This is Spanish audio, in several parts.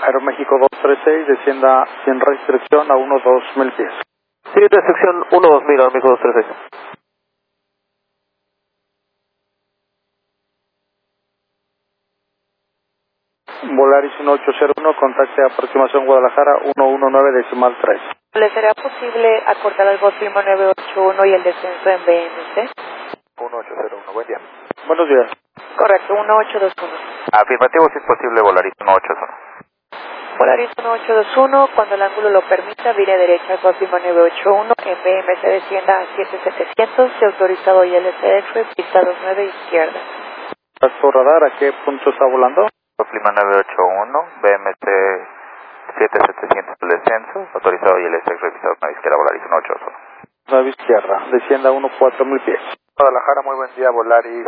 Aeroméxico 236, descienda sin restricción a 1-2000 pies. Sí, restricción 1-2000, Aeroméxico 236. Volaris 1801, contacte aproximación Guadalajara 119.3. ¿Le será posible acortar al Gulf Lima 981 y el descenso en BMC? 1801, buen día. Buenos días. Correcto, 1821. Afirmativo, si es posible, Volaris 1801. Volaris 1821, cuando el ángulo lo permita, vire derecha al Gulf Lima 981, en BMC descienda a 7700, y autorizado ILS pista 29 izquierda. Su radar, ¿a qué punto está volando? Lima 981, BMC 7700 el descenso, autorizado ILS revisado a izquierda, Volaris 1801. 9 izquierda, descienda a 14000 pies. Guadalajara, muy buen día, Volaris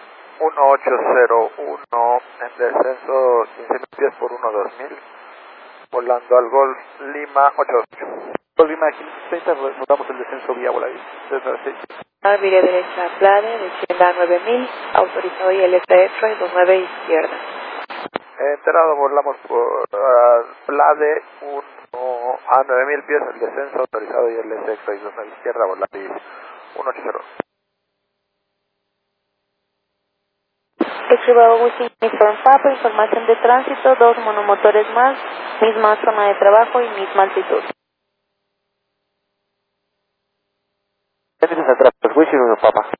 1801, en descenso 15.000 pies por 1-2000, volando al Golf Lima 88. Golf Lima 530, notamos el descenso vía Volaris. Vire derecha a Plade, descienda a 9000, autorizado ILS 29 izquierda. Enterado, volamos por Plade 1 a 9.000 pies, el descenso autorizado ILS 29 izquierda, Volaris 180. Escribado Wisin Inform Papa, información de tránsito, 2 monomotores más, misma zona de trabajo y misma altitud. ¿Qué tienes atrás? Wisin Inform Papa.